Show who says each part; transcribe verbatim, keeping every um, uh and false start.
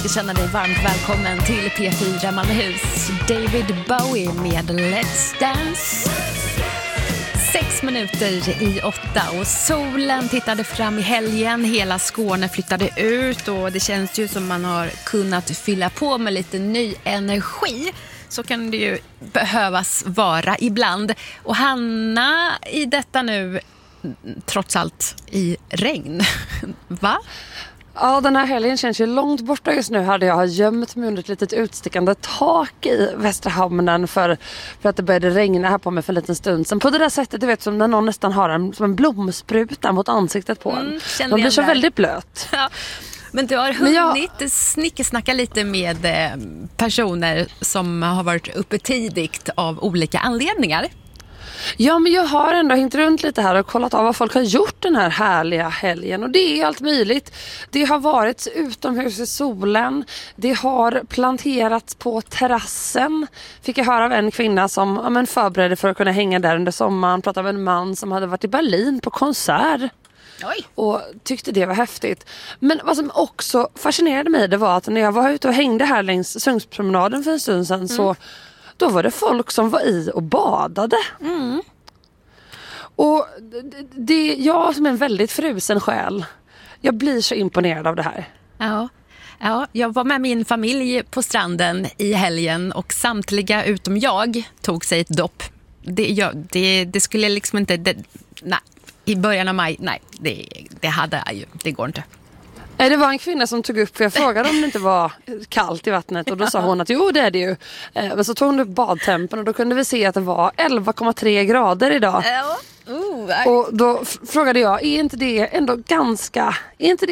Speaker 1: Jag känner dig varmt välkommen till P fyra Malmöhus. David Bowie med Let's Dance. Sex minuter i åtta och solen tittade fram i helgen. Hela Skåne flyttade ut och det känns ju som man har kunnat fylla på med lite ny energi. Så kan det ju behövas vara ibland. Och Hanna, i detta nu, trots allt i regn. Va?
Speaker 2: Ja, den här helgen känns ju långt borta just nu. Hade jag gömt mig under ett litet utstickande tak i Västra hamnen för, för att det började regna här på mig för en liten stund sedan. På det där sättet, du vet, som när någon nästan har en, som en blomspruta mot ansiktet på en.
Speaker 1: Mm,
Speaker 2: Man blir så där. Väldigt blöt.
Speaker 1: Ja. Men du har hunnit jag... snickesnacka lite med personer som har varit uppe tidigt av olika anledningar.
Speaker 2: Ja, men jag har ändå hängt runt lite här och kollat av vad folk har gjort den här härliga helgen. Och det är allt möjligt. Det har varit utomhus i solen. Det har planterats på terrassen. Fick jag höra av en kvinna som ja, men förberedde för att kunna hänga där under sommaren. Pratade med en man som hade varit i Berlin på konsert.
Speaker 1: Oj.
Speaker 2: Och tyckte det var häftigt. Men vad som också fascinerade mig, det var att när jag var ute och hängde här längs Sungspromenaden för en stund sedan mm. så då var det folk som var i och badade.
Speaker 1: Mm.
Speaker 2: Och det, det, jag som är en väldigt frusen själ, jag blir så imponerad av det här.
Speaker 1: Ja. Ja, jag var med min familj på stranden i helgen och samtliga utom jag tog sig ett dopp. Det, ja, det, det skulle liksom inte... Det, nej, i början av maj, nej, det, det hade jag ju. Det går inte.
Speaker 2: Det var en kvinna som tog upp, för jag frågade om det inte var kallt i vattnet och då sa hon att jo, det är det ju. Men så tog hon upp badtempen och då kunde vi se att det var elva komma tre grader idag.
Speaker 1: Uh,
Speaker 2: och då f- frågade jag, är inte det ändå ganska, är inte det